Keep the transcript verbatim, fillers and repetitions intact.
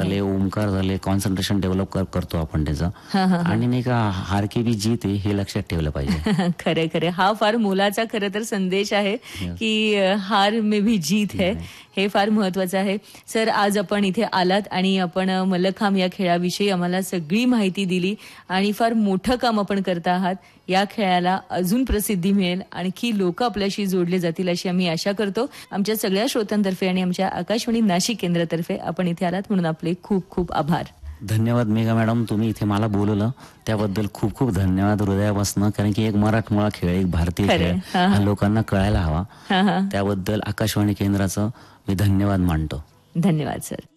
झाले, ओमकार झाले, concentration develop करतो आपण त्याचं. आणि नाही का हार की भी जीत आहे हे लक्षात ठेवलं पाहिजे. खरे खरे हा फार मोलाचा खरं तर संदेश आहे की हार में भी जीत है, हे फार महत्वाचं आहे. सर, आज आपण इथे आलात आणि आपण मल्लखांब या खेळाविषयी आम्हाला सगळी माहिती दिली आणि फार मोठं काम आपण करता आहात. या खेळाला अजून प्रसिद्धी मिळेल, आणखी लोक आपल्याशी जोडले जातील अशी आम्ही आशा करतो. आमच्या सगळ्या श्रोत्यांतर्फे आणि आमच्या आकाशवाणी नाशिक केंद्रातर्फे आपण इथे आलात म्हणून आपले खूप खूप आभार. धन्यवाद मेघा मॅडम, तुम्ही इथे मला बोलवलं त्याबद्दल खूप खूप धन्यवाद हृदयापासून. कारण की एक मराठमोळा खेळ, एक भारतीय खेळ हा लोकांना कळायला हवा. त्याबद्दल आकाशवाणी केंद्राचं मी धन्यवाद मानतो. धन्यवाद सर.